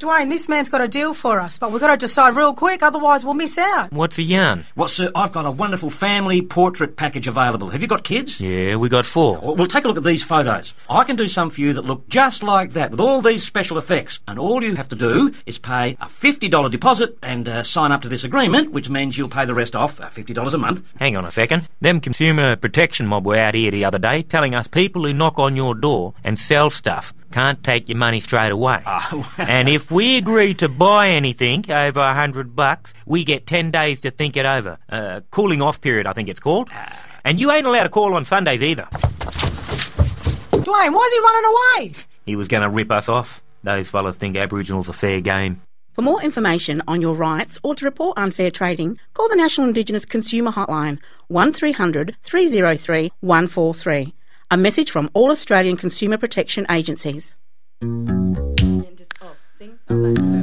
Dwayne, this man's got a deal for us, but we've got to decide real quick, otherwise we'll miss out. What's a yarn? Well, sir, I've got a wonderful family portrait package available. Have you got kids? Yeah, we got 4. Well, take a look at these photos. I can do some for you that look just like that, with all these special effects. And all you have to do is pay a $50 deposit and sign up to this agreement, which means you'll pay the rest off, $50 a month. Hang on a second. Them consumer protection mob were out here the other day telling us people who knock on your door and sell stuff can't take your money straight away. And if we agree to buy anything over $100, we get 10 days to think it over. Cooling off period, I think it's called. And you ain't allowed to call on Sundays either. Dwayne, why is he running away? He was going to rip us off. Those fellas think Aboriginal's a fair game. For more information on your rights or to report unfair trading, call the National Indigenous Consumer Hotline 1300 303 143. A message from all Australian consumer protection agencies.